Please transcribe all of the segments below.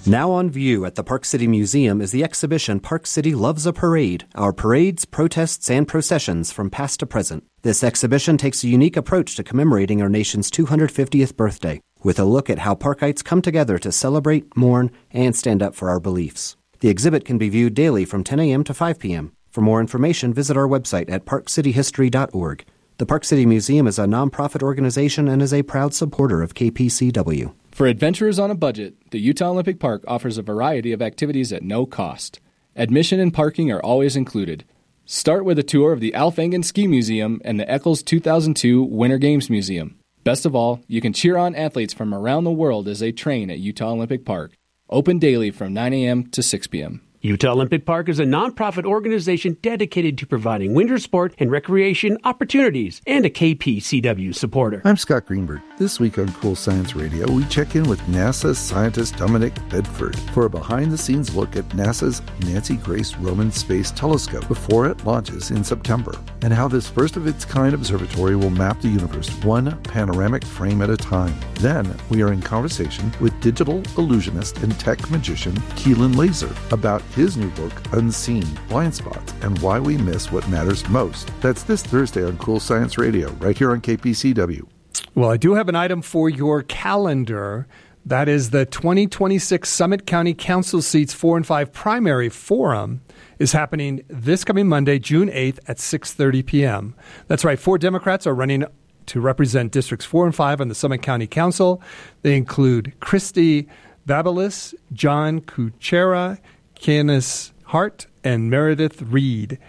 Now on view at the Park City Museum is the exhibition Park City Loves a Parade, our parades, protests, and processions from past to present. This exhibition takes a unique approach to commemorating our nation's 250th birthday, with a look at how Parkites come together to celebrate, mourn, and stand up for our beliefs. The exhibit can be viewed daily from 10 a.m. to 5 p.m. For more information, visit our website at parkcityhistory.org. The Park City Museum is a nonprofit organization and is a proud supporter of KPCW. For adventurers on a budget, the Utah Olympic Park offers a variety of activities at no cost. Admission and parking are always included. Start with a tour of the Alf Engen Ski Museum and the Eccles 2002 Winter Games Museum. Best of all, you can cheer on athletes from around the world as they train at Utah Olympic Park. Open daily from 9 a.m. to 6 p.m. Utah Olympic Park is a nonprofit organization dedicated to providing winter sport and recreation opportunities and a KPCW supporter. I'm Scott Greenberg. This week on Cool Science Radio, we check in with NASA scientist Dominic Bedford for a behind-the-scenes look at NASA's Nancy Grace Roman Space Telescope before it launches in September, and how this first-of-its-kind observatory will map the universe one panoramic frame at a time. Then, we are in conversation with digital illusionist and tech magician Keelan Laser about his new book, Unseen Blind Spots, and why we miss what matters most. That's this Thursday on Cool Science Radio, right here on KPCW. Well, I do have an item for your calendar. That is the 2026 Summit County Council Seats 4 and 5 Primary Forum is happening this coming Monday, June 8th at 6:30 p.m. That's right, 4 Democrats are running to represent Districts 4 and 5 on the Summit County Council. They include Christy Babelis, John Kuchera, Candace Hart, and Meredith Reed.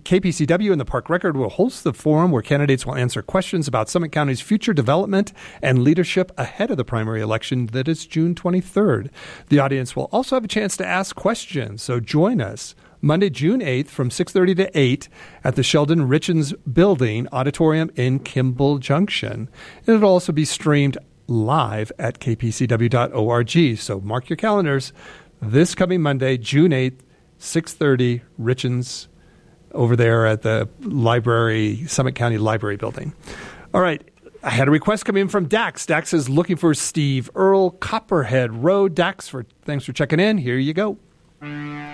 KPCW and the Park Record will host the forum where candidates will answer questions about Summit County's future development and leadership ahead of the primary election that is June 23rd. The audience will also have a chance to ask questions, so join us Monday, June 8th from 6:30 to 8 at the Sheldon Richens Building Auditorium in Kimball Junction. And it'll also be streamed live at kpcw.org, so mark your calendars. This coming Monday, June 8th, 6:30, Richens, over there at the library, Summit County Library Building. All right, I had a request come in from Dax. Dax is looking for Steve Earle, Copperhead Road. Dax, thanks for checking in. Here you go.